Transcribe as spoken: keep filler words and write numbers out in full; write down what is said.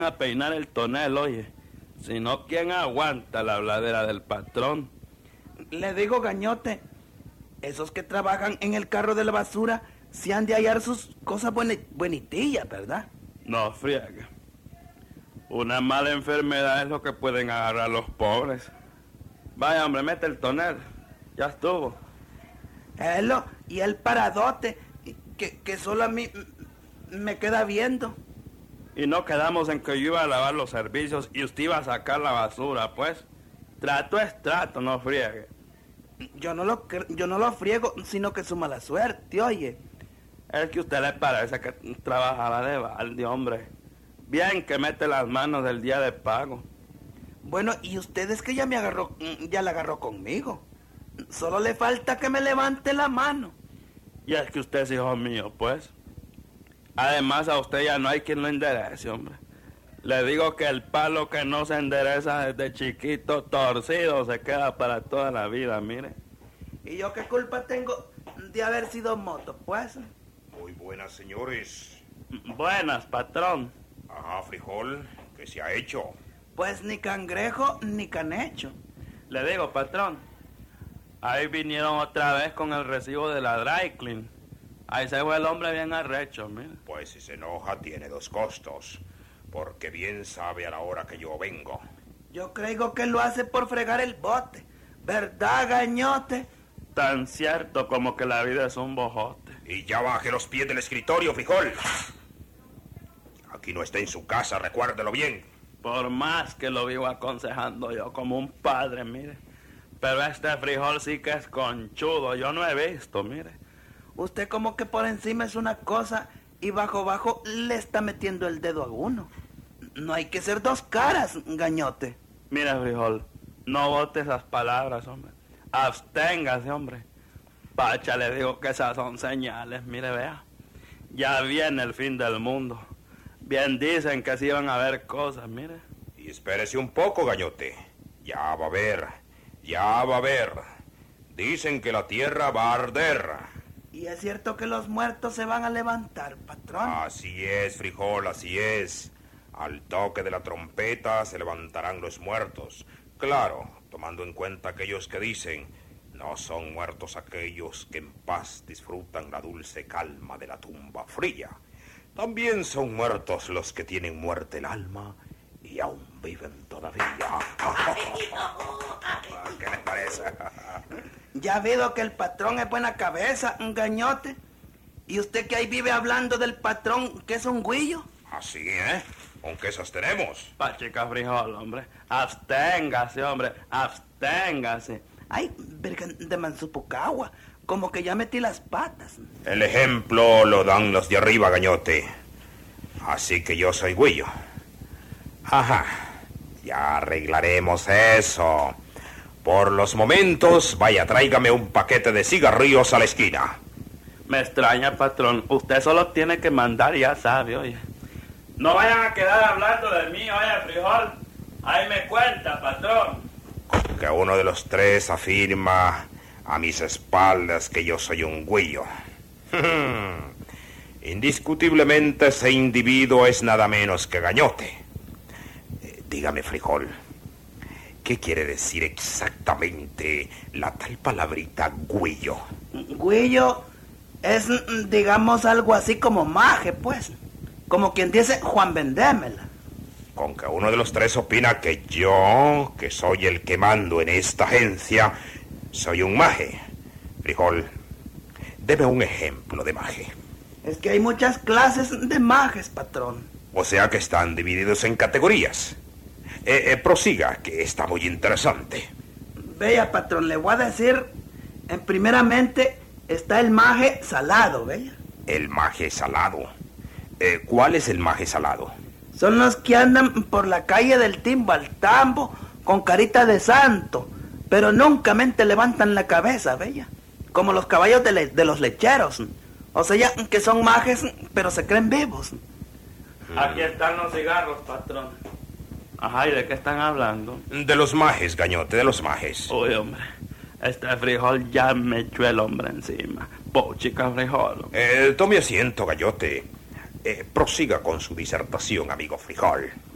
A peinar el tonel, oye. Si no, ¿quién aguanta la habladera del patrón? Le digo, Gañote, esos que trabajan en el carro de la basura se han de hallar sus cosas bueni- buenitillas, ¿verdad? No friegue. Una mala enfermedad es lo que pueden agarrar los pobres. Vaya, hombre, mete el tonel. Ya estuvo. Elo, y el paradote, que, que solo a mí m- me queda viendo. Y no quedamos en que yo iba a lavar los servicios y usted iba a sacar la basura, pues. Trato es trato, no friegue. Yo no lo cre- yo no lo friego, sino que su mala suerte, oye. Es que a usted le parece que trabajaba de balde, hombre. Bien que mete las manos del día de pago. Bueno, y usted es que ya me agarró, ya la agarró conmigo. Solo le falta que me levante la mano. Y es que usted es hijo mío, pues. Además, a usted ya no hay quien lo enderece, hombre. Le digo que el palo que no se endereza desde chiquito, torcido, se queda para toda la vida, mire. ¿Y yo qué culpa tengo de haber sido moto, pues? Muy buenas, señores. Buenas, patrón. Ajá, frijol, ¿qué se ha hecho? Pues ni cangrejo ni canecho. Le digo, patrón. Ahí vinieron otra vez con el recibo de la dry clean. Ahí se fue el hombre bien arrecho, mire. Pues si se enoja tiene dos costos, porque bien sabe a la hora que yo vengo. Yo creo que lo hace por fregar el bote. ¿Verdad, Gañote? Tan cierto como que la vida es un bojote. Y ya baje los pies del escritorio, frijol. Aquí no está en su casa, recuérdelo bien. Por más que lo vivo aconsejando yo como un padre, mire. Pero este frijol sí que es conchudo, yo no he visto, mire. Usted como que por encima es una cosa y bajo bajo le está metiendo el dedo a uno. No hay que ser dos caras, Gañote. Mire, frijol, no bote esas palabras, hombre. Absténgase, hombre. Pacha, le digo que esas son señales, mire, vea. Ya viene el fin del mundo. Bien dicen que sí van a haber cosas, mire. Y espérese un poco, Gañote. Ya va a ver, ya va a ver. Dicen que la tierra va a arder. Y es cierto que los muertos se van a levantar, patrón. Así es, frijol, así es. Al toque de la trompeta se levantarán los muertos. Claro, tomando en cuenta aquellos que dicen, no son muertos aquellos que en paz disfrutan la dulce calma de la tumba fría. También son muertos los que tienen muerte el alma y aún viven todavía. ¿Qué les parece? Ya ha visto que el patrón es buena cabeza, un Gañote. ¿Y usted que ahí vive hablando del patrón que es un guillo? Así, ¿eh? ¿Con qué sostenemos? Pachica, frijol, hombre. Absténgase, hombre. Absténgase. Ay, virgen de Mansupucagua, como que ya metí las patas. El ejemplo lo dan los de arriba, Gañote. Así que yo soy Guillo. Ajá, ya arreglaremos eso. Por los momentos, vaya, tráigame un paquete de cigarrillos a la esquina. Me extraña, patrón. Usted solo tiene que mandar, ya sabe, oye. No vayan a quedar hablando de mí, oye, frijol. Ahí me cuenta, patrón. Que uno de los tres afirma a mis espaldas que yo soy un Guillo. Indiscutiblemente ese individuo es nada menos que Gañote. Eh, dígame, frijol, ¿qué quiere decir exactamente la tal palabrita Guillo? Guillo es, digamos, algo así como maje, pues. Como quien dice Juan Vendémela. Con que uno de los tres opina que yo, que soy el que mando en esta agencia, soy un maje. Frijol, deme un ejemplo de maje. Es que hay muchas clases de majes, patrón. O sea que están divididos en categorías. Eh, eh, prosiga, que está muy interesante. Vea, patrón, le voy a decir, en primeramente está el maje salado, vea. El maje salado. Eh, ¿Cuál es el maje salado? Son los que andan por la calle del Timbo al Tambo con carita de santo, pero nunca mente levantan la cabeza, vea. Como los caballos de, le- de los lecheros. O sea, que son majes, pero se creen vivos. Aquí están los cigarros, patrón. Ajá, ¿y de qué están hablando? De los majes, Gañote, de los majes. Uy, hombre, este frijol ya me echó el hombre encima. Pochica, frijol. Eh, tome asiento, Gañote. Eh, prosiga con su disertación, amigo frijol.